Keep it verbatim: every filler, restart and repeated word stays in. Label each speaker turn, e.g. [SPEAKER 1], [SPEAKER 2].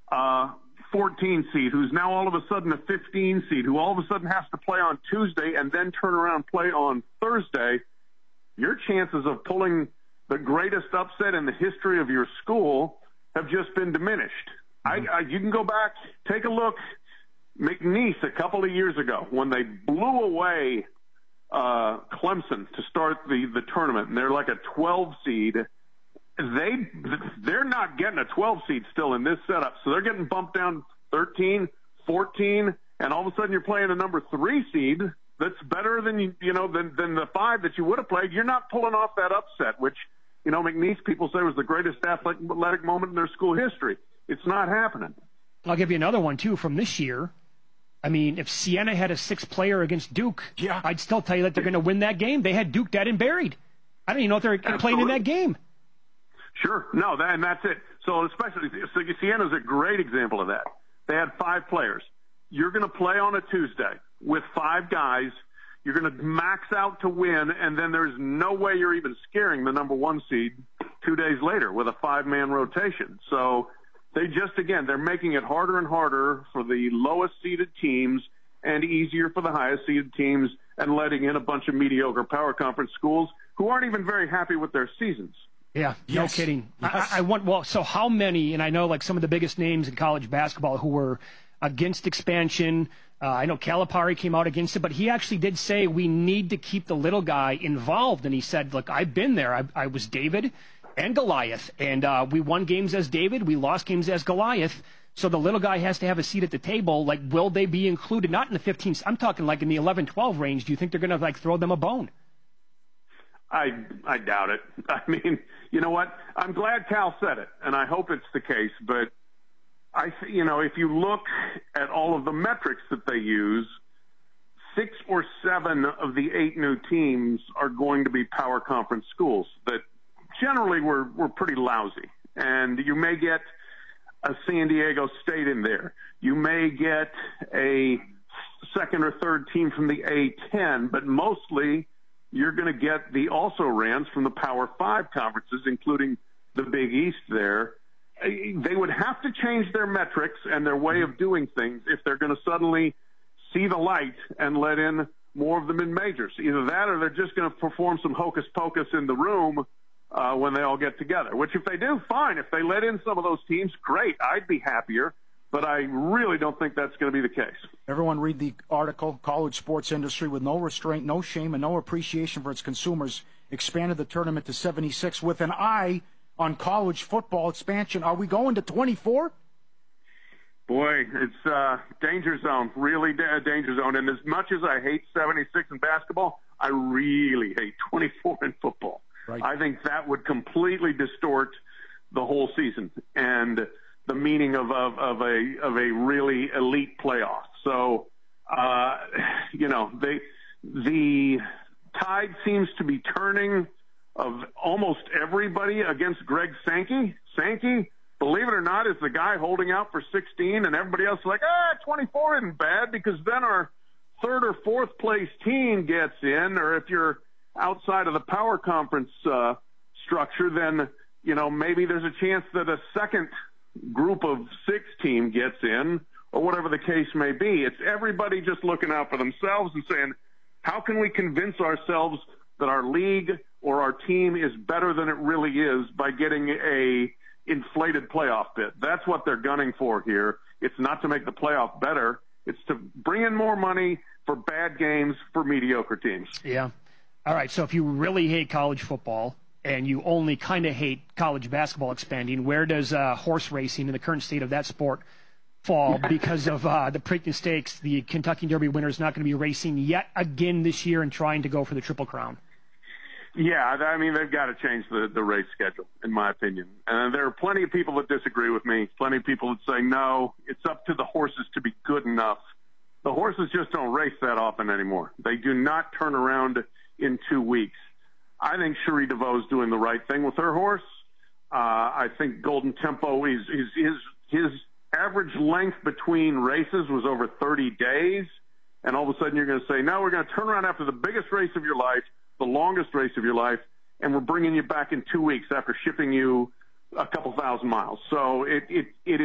[SPEAKER 1] uh, fourteen seed who's now all of a sudden a fifteen seed who all of a sudden has to play on Tuesday and then turn around and play on Thursday, your chances of pulling the greatest upset in the history of your school have just been diminished. Mm-hmm. I, I, you can go back, take a look. McNeese a couple of years ago when they blew away uh, Clemson to start the, the tournament, and they're like a twelve seed. They they're not getting a twelve seed still in this setup, so they're getting bumped down thirteen, fourteen, and all of a sudden you're playing a number three seed that's better than you you know than than the five that you would have played. You're not pulling off that upset, which you know McNeese people say was the greatest athletic moment in their school history. It's not happening.
[SPEAKER 2] I'll give you another one too from this year. I mean, if Siena had a sixth player against Duke,
[SPEAKER 3] yeah.
[SPEAKER 2] I'd still tell you that they're going to win that game. They had Duke dead and buried. I don't even know if they're Absolutely. playing in that game.
[SPEAKER 1] Sure. No, that, and that's it. So especially, so Siena's a great example of that. They had five players. You're going to play on a Tuesday with five guys. You're going to max out to win, and then there's no way you're even scaring the number one seed two days later with a five-man rotation. So they just, again, they're making it harder and harder for the lowest-seeded teams and easier for the highest-seeded teams and letting in a bunch of mediocre power conference schools who aren't even very happy with their seasons.
[SPEAKER 2] Yeah,
[SPEAKER 3] yes.
[SPEAKER 2] no kidding.
[SPEAKER 3] Yes.
[SPEAKER 2] I, I want, well, so how many, and I know like some of the biggest names in college basketball who were against expansion, uh, I know Calipari came out against it, but he actually did say we need to keep the little guy involved. And he said, look, I've been there. I, I was David and Goliath, and uh, we won games as David. We lost games as Goliath. So the little guy has to have a seat at the table. Like, will they be included? Not in the fifteen. I'm talking like in the eleven twelve range. Do you think they're going to like throw them a bone?
[SPEAKER 1] I I doubt it. I mean, you know what? I'm glad Cal said it, and I hope it's the case. But I, you know, if you look at all of the metrics that they use, six or seven of the eight new teams are going to be power conference schools that generally were were pretty lousy. And you may get a San Diego State in there. You may get a second or third team from the A ten, but mostly you're going to get the also-rans from the Power Five conferences, including the Big East there. They would have to change their metrics and their way of doing things if they're going to suddenly see the light and let in more of the mid-majors. Either that or they're just going to perform some hocus-pocus in the room uh, when they all get together, which if they do, fine. If they let in some of those teams, great. I'd be happier. But I really don't think that's going to be the case.
[SPEAKER 3] Everyone read the article, College Sports Industry with no restraint, no shame, and no appreciation for its consumers expanded the tournament to seventy-six with an eye on college football expansion. Are we going to twenty-four?
[SPEAKER 1] Boy, it's uh, danger zone, really da- danger zone. And as much as I hate seventy-six in basketball, I really hate twenty-four in football.
[SPEAKER 3] Right.
[SPEAKER 1] I think that would completely distort the whole season and the meaning of, of, of a of a really elite playoff. So, uh, you know, they, the tide seems to be turning of almost everybody against Greg Sankey. Sankey, believe it or not, is the guy holding out for sixteen, and everybody else is like, ah, twenty-four isn't bad because then our third or fourth place team gets in, or if you're outside of the power conference uh, structure, then, you know, maybe there's a chance that a second group of six team gets in, or whatever the case may be. It's everybody just looking out for themselves and saying, how can we convince ourselves that our league or our team is better than it really is by getting a inflated playoff bid? That's what they're gunning for here. It's not to make the playoff better. It's to bring in more money for bad games for mediocre teams.
[SPEAKER 2] Yeah. All right. So if you really hate college football, and you only kind of hate college basketball expanding, where does uh, horse racing in the current state of that sport fall because of uh, the Preakness Stakes? The Kentucky Derby winner is not going to be racing yet again this year and trying to go for the Triple Crown.
[SPEAKER 1] Yeah, I mean, they've got to change the, the race schedule, in my opinion. And there are plenty of people that disagree with me, plenty of people that say, no, it's up to the horses to be good enough. The horses just don't race that often anymore. They do not turn around in two weeks. I think Cherie DeVos is doing the right thing with her horse. Uh, I think Golden Tempo is, is his his average length between races was over thirty days, and all of a sudden you're going to say, no, we're going to turn around after the biggest race of your life, the longest race of your life, and we're bringing you back in two weeks after shipping you a couple thousand miles. So it it it